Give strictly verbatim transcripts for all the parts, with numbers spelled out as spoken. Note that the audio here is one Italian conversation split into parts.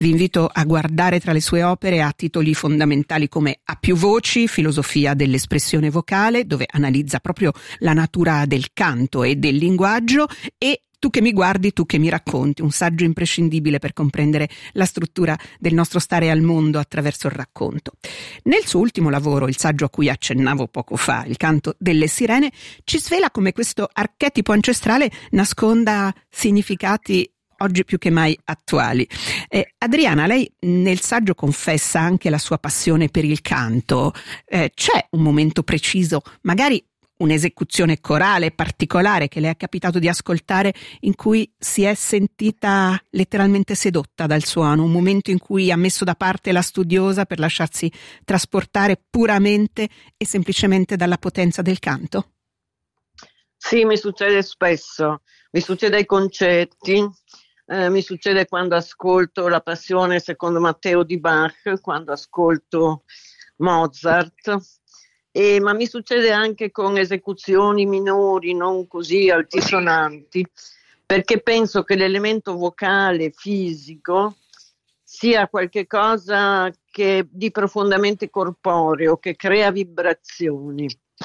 Vi invito a guardare tra le sue opere a titoli fondamentali come A più voci, filosofia dell'espressione vocale, dove analizza proprio la natura del canto e del linguaggio, e Tu che mi guardi, tu che mi racconti, un saggio imprescindibile per comprendere la struttura del nostro stare al mondo attraverso il racconto. Nel suo ultimo lavoro, il saggio a cui accennavo poco fa, Il canto delle sirene, ci svela come questo archetipo ancestrale nasconda significati oggi più che mai attuali. Eh, Adriana, lei nel saggio confessa anche la sua passione per il canto. Eh, c'è un momento preciso, magari un'esecuzione corale particolare che le è capitato di ascoltare, in cui si è sentita letteralmente sedotta dal suono, un momento in cui ha messo da parte la studiosa per lasciarsi trasportare puramente e semplicemente dalla potenza del canto? Sì, mi succede spesso, mi succede ai concerti, eh, mi succede quando ascolto La Passione secondo Matteo di Bach, quando ascolto Mozart. E, ma mi succede anche con esecuzioni minori, non così altisonanti, perché penso che l'elemento vocale fisico sia qualche cosa che di profondamente corporeo, che crea vibrazioni.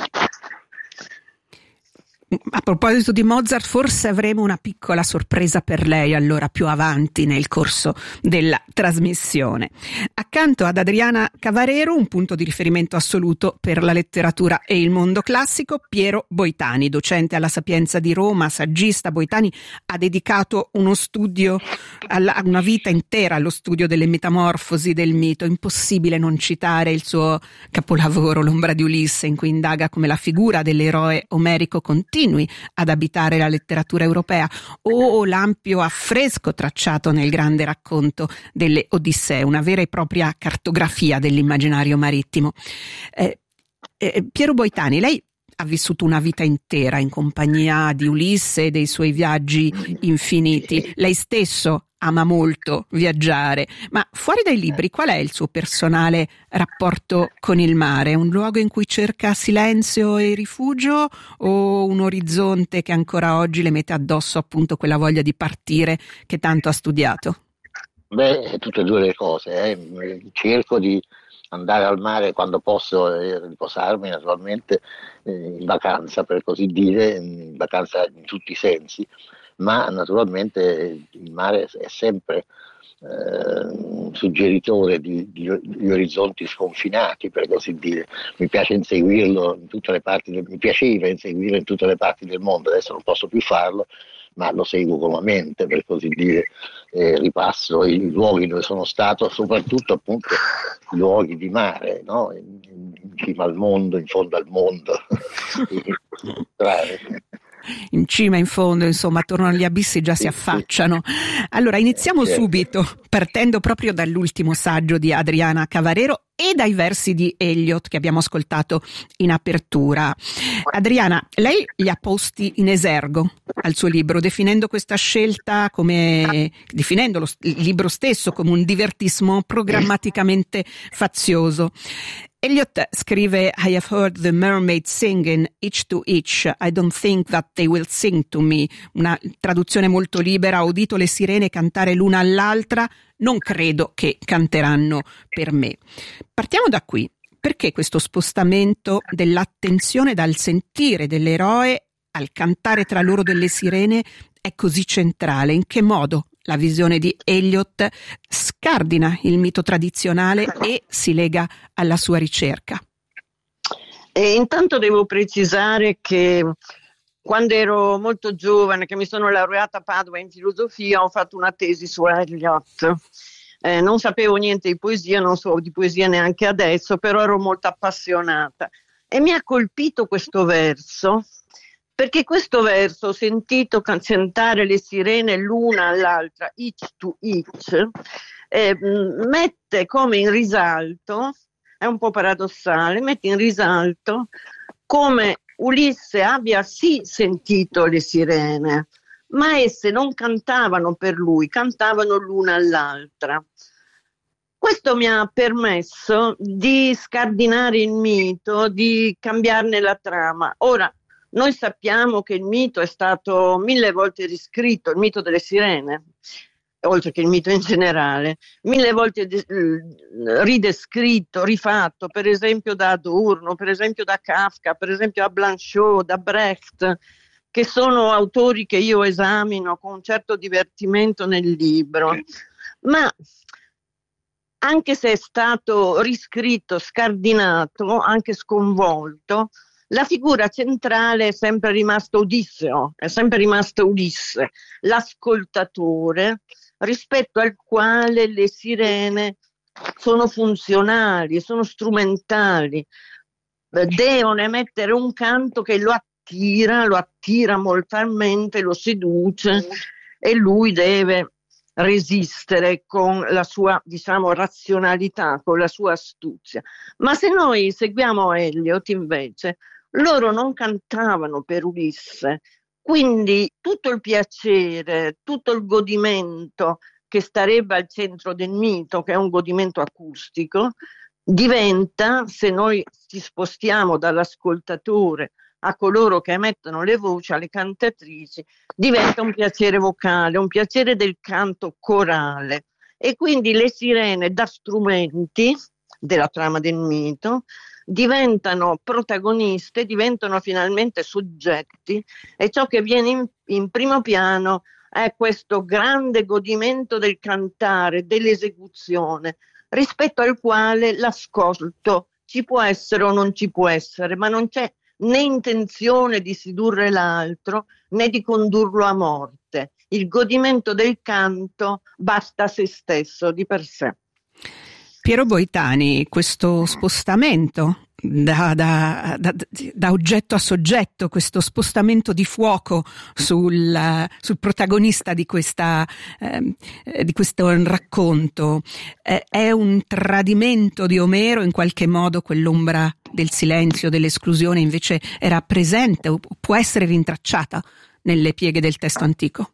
A proposito di Mozart, forse avremo una piccola sorpresa per lei allora più avanti nel corso della trasmissione. Accanto ad Adriana Cavarero, un punto di riferimento assoluto per la letteratura e il mondo classico, Piero Boitani, docente alla Sapienza di Roma, saggista. Boitani ha dedicato uno studio, alla, una vita intera allo studio delle metamorfosi del mito. Impossibile non citare il suo capolavoro L'ombra di Ulisse, in cui indaga come la figura dell'eroe omerico continui ad abitare la letteratura europea, o l'ampio affresco tracciato nel grande racconto delle Odissee, una vera e propria cartografia dell'immaginario marittimo. Eh, eh, Piero Boitani, lei ha vissuto una vita intera in compagnia di Ulisse e dei suoi viaggi infiniti. Lei stesso ama molto viaggiare, ma fuori dai libri qual è il suo personale rapporto con il mare? Un luogo in cui cerca silenzio e rifugio, o un orizzonte che ancora oggi le mette addosso appunto quella voglia di partire che tanto ha studiato? Beh, tutte e due le cose. Eh. Cerco di andare al mare quando posso e riposarmi, naturalmente, eh, in vacanza, per così dire, in vacanza in tutti i sensi, ma naturalmente il mare è sempre eh, suggeritore di, di, di orizzonti sconfinati, per così dire. Mi piace inseguirlo in tutte le parti del, mi piaceva inseguirlo in tutte le parti del mondo, adesso non posso più farlo, ma lo seguo con la mente, per così dire, eh, ripasso i luoghi dove sono stato, soprattutto appunto i luoghi di mare, no? in, in, in cima al mondo, in fondo al mondo. In cima, in fondo, insomma, attorno agli abissi già si affacciano. Allora, iniziamo certo. subito, partendo proprio dall'ultimo saggio di Adriana Cavarero e dai versi di Eliot che abbiamo ascoltato in apertura. Adriana, lei li ha posti in esergo al suo libro, definendo questa scelta come, definendo lo, il libro stesso come un divertissement programmaticamente fazioso. Eliot scrive: I have heard the mermaids singing each to each. I don't think that they will sing to me. Una traduzione molto libera: ho udito le sirene cantare l'una all'altra, non credo che canteranno per me. Partiamo da qui. Perché questo spostamento dell'attenzione dal sentire dell'eroe al cantare tra loro delle sirene è così centrale? In che modo la visione di Eliot scardina il mito tradizionale e si lega alla sua ricerca? E intanto devo precisare che quando ero molto giovane, che mi sono laureata a Padova in filosofia, ho fatto una tesi su Eliot. Eh, non sapevo niente di poesia, non so di poesia neanche adesso, però ero molto appassionata. E mi ha colpito questo verso, perché questo verso, ho sentito cantare le sirene l'una all'altra, each to each, eh, mette come in risalto, è un po' paradossale, mette in risalto come Ulisse abbia sì sentito le sirene, ma esse non cantavano per lui, cantavano l'una all'altra. Questo mi ha permesso di scardinare il mito, di cambiarne la trama. Ora, noi sappiamo che il mito è stato mille volte riscritto, il mito delle sirene. oltre che il mito in generale, mille volte de- ridescritto, rifatto, per esempio da Adorno, per esempio da Kafka, per esempio da Blanchot, da Brecht, che sono autori che io esamino con un certo divertimento nel libro. Ma anche se è stato riscritto, scardinato, anche sconvolto, la figura centrale è sempre rimasta Odisseo, è sempre rimasto Ulisse, l'ascoltatore, rispetto al quale le sirene sono funzionali, sono strumentali, devono emettere un canto che lo attira, lo attira mortalmente, lo seduce e lui deve resistere con la sua, diciamo, razionalità, con la sua astuzia. Ma se noi seguiamo Eliot invece, loro non cantavano per Ulisse, quindi tutto il piacere, tutto il godimento che starebbe al centro del mito, che è un godimento acustico, diventa, se noi ci spostiamo dall'ascoltatore a coloro che emettono le voci, alle cantatrici, diventa un piacere vocale, un piacere del canto corale. E quindi le sirene, da strumenti della trama del mito, diventano protagoniste, diventano finalmente soggetti, e ciò che viene in, in primo piano è questo grande godimento del cantare, dell'esecuzione, rispetto al quale l'ascolto ci può essere o non ci può essere, ma non c'è né intenzione di sedurre l'altro né di condurlo a morte. Il godimento del canto basta a se stesso di per sé. Piero Boitani, questo spostamento da, da, da, da oggetto a soggetto, questo spostamento di fuoco sul, sul protagonista di, questa, eh, di questo racconto, eh, è un tradimento di Omero? In qualche modo quell'ombra del silenzio, dell'esclusione invece era presente o può essere rintracciata nelle pieghe del testo antico?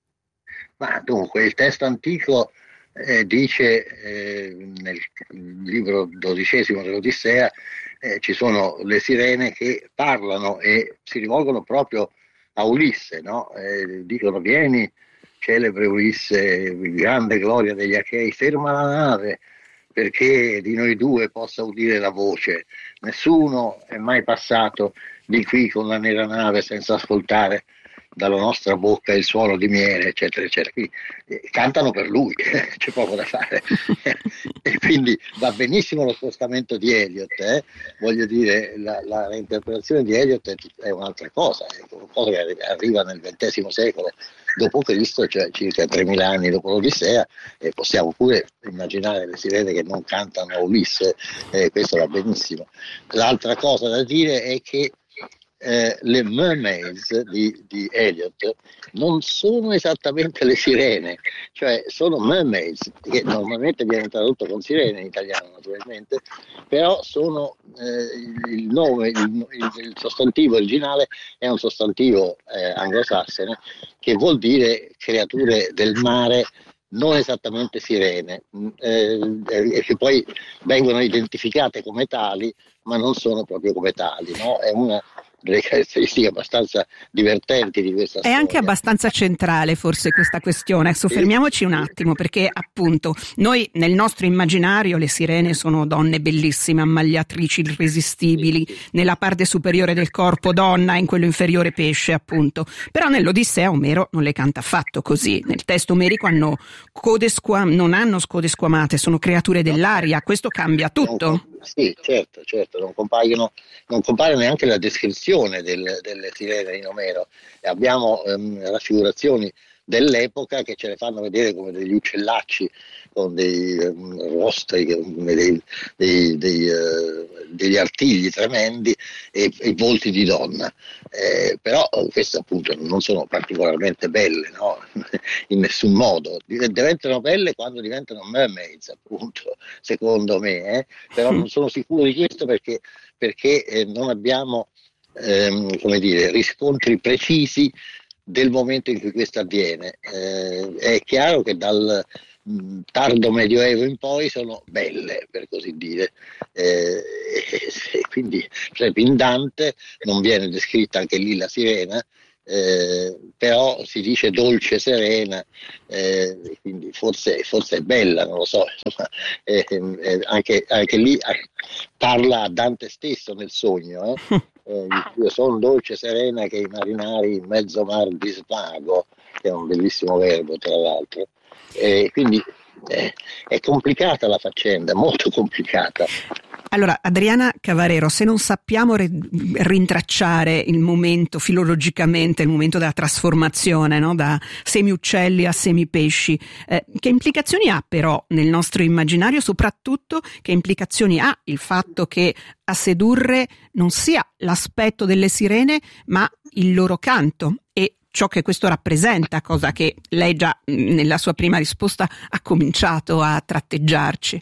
Ma dunque, il testo antico Eh, dice eh, nel libro dodicesimo dell'Odissea eh, ci sono le sirene che parlano e si rivolgono proprio a Ulisse, no? Eh, dicono: vieni, celebre Ulisse, grande gloria degli Achei, ferma la nave perché di noi due possa udire la voce. Nessuno è mai passato di qui con la nera nave senza ascoltare dalla nostra bocca il suono di miele, eccetera, eccetera. Quindi eh, cantano per lui, c'è poco da fare. E quindi va benissimo lo spostamento di Eliot, eh? Voglio dire, la, la reinterpretazione di Eliot è, è un'altra cosa, è una cosa che arriva nel ventesimo secolo dopo Cristo, cioè circa tremila anni dopo l'Odissea, e possiamo pure immaginare le sirene che non cantano a Ulisse, eh, questo va benissimo. L'altra cosa da dire è che Eh, le mermaids di, di Eliot non sono esattamente le sirene, cioè sono mermaids, che normalmente viene tradotto con sirene in italiano naturalmente, però sono eh, il nome, il, il, il sostantivo originale è un sostantivo eh, anglosassone che vuol dire creature del mare, non esattamente sirene, eh, e che poi vengono identificate come tali, ma non sono proprio come tali, no? È una delle caratteristiche abbastanza divertenti di questa è storia. È anche abbastanza centrale forse questa questione, soffermiamoci un attimo, perché appunto noi nel nostro immaginario le sirene sono donne bellissime, ammagliatrici irresistibili, nella parte superiore del corpo donna, in quello inferiore pesce appunto, però nell'Odissea Omero non le canta affatto così. Nel testo omerico hanno code squam- non hanno scode squamate, sono creature dell'aria, questo cambia tutto. Sì, certo, certo, non compaiono, non compare neanche la descrizione del, delle sirene in Omero. Abbiamo ehm, raffigurazioni dell'epoca che ce le fanno vedere come degli uccellacci con dei um, rostri, come dei, dei, dei, uh, degli artigli tremendi e, e volti di donna, eh, però queste appunto non sono particolarmente belle, no? In nessun modo. Diventano belle quando diventano mermaids, appunto, secondo me, eh? Però non sono sicuro di questo perché, perché eh, non abbiamo ehm, come dire, riscontri precisi del momento in cui questo avviene. Eh, è chiaro che dal mh, tardo medioevo in poi sono belle, per così dire, eh, e, e quindi per esempio in Dante non viene descritta anche lì la sirena, eh, però si dice dolce serena, eh, quindi forse, forse è bella, non lo so, insomma, eh, eh, anche, anche lì eh, parla a Dante stesso nel sogno, eh? Eh, io sono dolce serena che i marinari in mezzo mar disvago, che è un bellissimo verbo tra l'altro, eh, quindi eh, è complicata la faccenda, molto complicata. Allora, Adriana Cavarero, se non sappiamo re- rintracciare il momento filologicamente, il momento della trasformazione, no? Da semi-uccelli a semi-pesci, eh, che implicazioni ha però nel nostro immaginario, soprattutto che implicazioni ha il fatto che a sedurre non sia l'aspetto delle sirene, ma il loro canto e ciò che questo rappresenta, cosa che lei già nella sua prima risposta ha cominciato a tratteggiarci.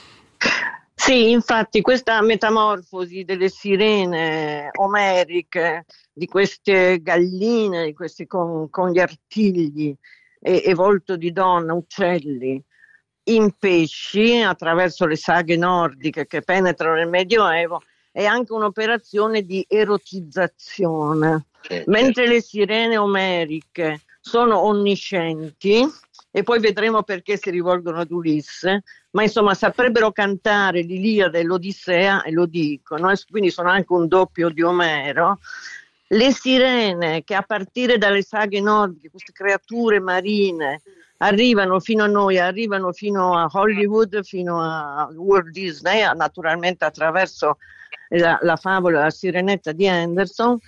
Sì, infatti questa metamorfosi delle sirene omeriche, di queste galline, di questi con, con gli artigli e, e volto di donna, uccelli, in pesci attraverso le saghe nordiche che penetrano nel Medioevo, è anche un'operazione di erotizzazione. Certo. Mentre le sirene omeriche sono onniscienti, e poi vedremo perché si rivolgono ad Ulisse, ma insomma saprebbero cantare l'Iliade e l'Odissea e lo dicono, e quindi sono anche un doppio di Omero. Le sirene che a partire dalle saghe nordiche, queste creature marine, arrivano fino a noi, arrivano fino a Hollywood, fino a Walt Disney, naturalmente attraverso la, la favola La Sirenetta di Anderson,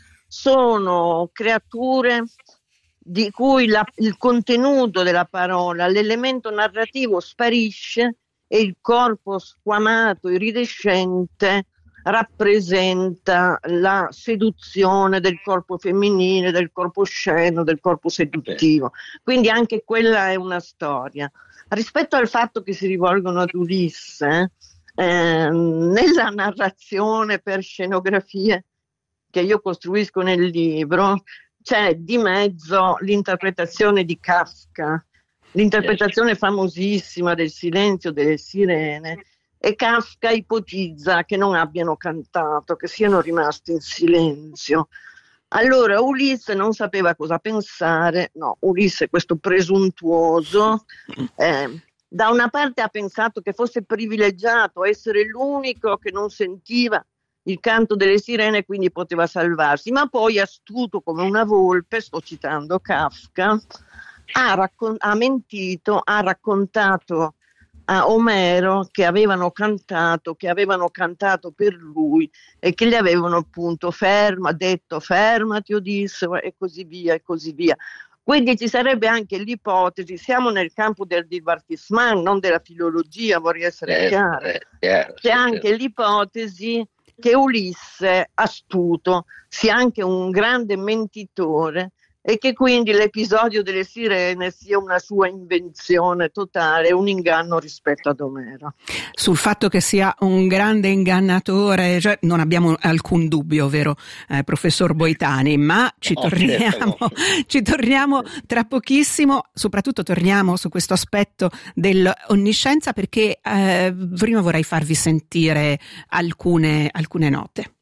sono creature di cui la, il contenuto della parola, l'elemento narrativo sparisce e il corpo squamato, iridescente, rappresenta la seduzione del corpo femminile, del corpo osceno, del corpo seduttivo. Quindi anche quella è una storia. Rispetto al fatto che si rivolgono ad Ulisse, eh, nella narrazione per scenografie che io costruisco nel libro, c'è di mezzo l'interpretazione di Kafka, l'interpretazione famosissima del Silenzio delle Sirene, e Kafka ipotizza che non abbiano cantato, che siano rimasti in silenzio. Allora Ulisse non sapeva cosa pensare, no, Ulisse, questo presuntuoso, eh, da una parte ha pensato che fosse privilegiato essere l'unico che non sentiva il canto delle sirene, quindi poteva salvarsi, ma poi astuto come una volpe, sto citando Kafka, ha, raccon- ha mentito, ha raccontato a Omero che avevano cantato, che avevano cantato per lui e che gli avevano appunto ferma, detto fermati Odisse e così via e così via. Quindi ci sarebbe anche l'ipotesi, siamo nel campo del divertissement, non della filologia, vorrei essere eh, chiara, eh, chiaro, c'è sì, anche chiaro. l'ipotesi che Ulisse, astuto, sia anche un grande mentitore e che quindi l'episodio delle sirene sia una sua invenzione totale, un inganno rispetto ad Omero. Sul fatto che sia un grande ingannatore, cioè, non abbiamo alcun dubbio, vero eh, professor Boitani, ma ci No, torniamo, certo. ci torniamo tra pochissimo, soprattutto torniamo su questo aspetto dell'onniscienza, perché eh, prima vorrei farvi sentire alcune, alcune note.